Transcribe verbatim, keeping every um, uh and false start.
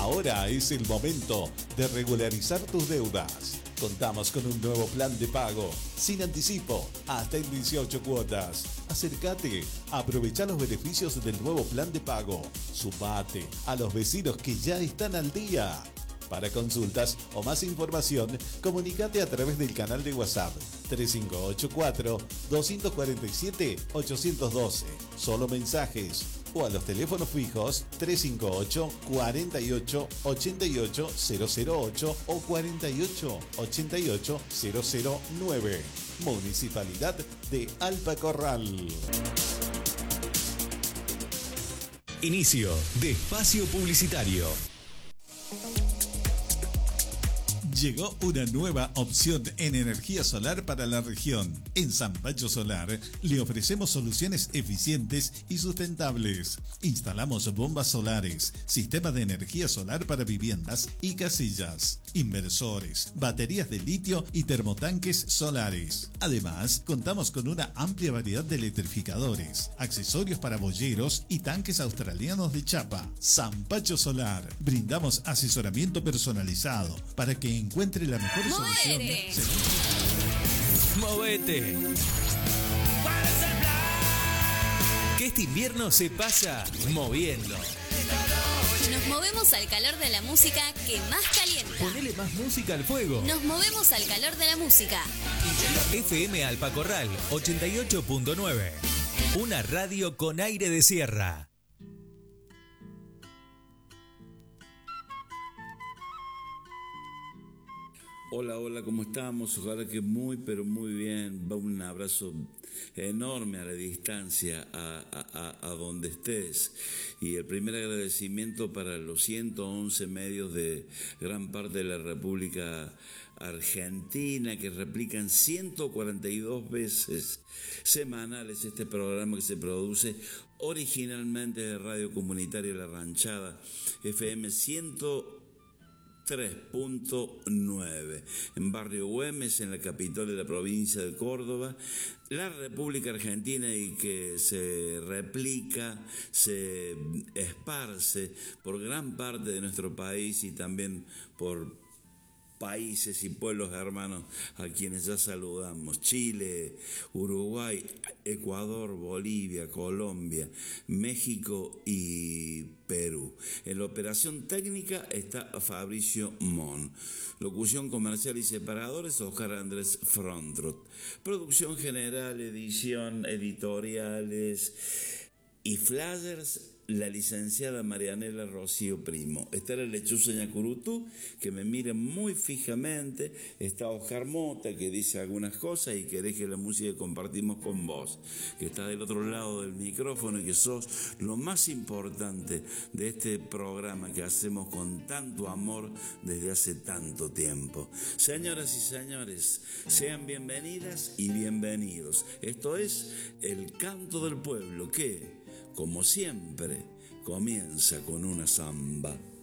Ahora es el momento de regularizar tus deudas. Contamos con un nuevo plan de pago, sin anticipo, hasta en dieciocho cuotas. Acércate, aprovecha los beneficios del nuevo plan de pago. Sumate a los vecinos que ya están al día. Para consultas o más información, comunícate a través del canal de WhatsApp tres cinco ocho cuatro, dos cuatro siete, ocho uno dos. Solo mensajes. O a los teléfonos fijos tres cinco ocho, cuatro ocho, ocho ocho cero cero ocho o cuatro ocho, ocho ocho cero cero nueve. Municipalidad de Alpa Corral. Inicio de espacio publicitario. Llegó una nueva opción en energía solar para la región. En Zampacho Solar le ofrecemos soluciones eficientes y sustentables. Instalamos bombas solares, sistema de energía solar para viviendas y casillas, inversores, baterías de litio y termotanques solares. Además, contamos con una amplia variedad de electrificadores, accesorios para boyeros y tanques australianos de chapa. Zampacho Solar. Brindamos asesoramiento personalizado para que encuentre la mejor solución. ¡Movete! Que este invierno se pasa moviendo. Nos movemos al calor de la música que más calienta. Ponele más música al fuego. Nos movemos al calor de la música. F M Alpa Corral ochenta y ocho punto nueve. Una radio con aire de sierra. Hola, hola, ¿cómo estamos? Ojalá que muy, pero muy bien. Va un abrazo enorme a la distancia, a, a, a donde estés. Y el primer agradecimiento para los ciento once medios de gran parte de la República Argentina que replican ciento cuarenta y dos veces semanales este programa que se produce originalmente de Radio Comunitaria La Ranchada, F M ciento tres punto nueve, en Barrio Güemes, en la capital de la provincia de Córdoba, la República Argentina, y que se replica, se esparce por gran parte de nuestro país y también por países y pueblos hermanos a quienes ya saludamos: Chile, Uruguay, Ecuador, Bolivia, Colombia, México y Perú. En la operación técnica está Fabricio Mon. Locución comercial y separadores, Oscar Andrés Frontrot. Producción general, edición, editoriales y flyers, la licenciada Marianela Rocío Primo. Está la lechuza Ñacurutú, que me mira muy fijamente. Está Oscar Mota, que dice algunas cosas y que deje la música que compartimos con vos, que está del otro lado del micrófono y que sos lo más importante de este programa que hacemos con tanto amor desde hace tanto tiempo. Señoras y señores, sean bienvenidas y bienvenidos. Esto es El Canto del Pueblo, que, como siempre, comienza con una samba.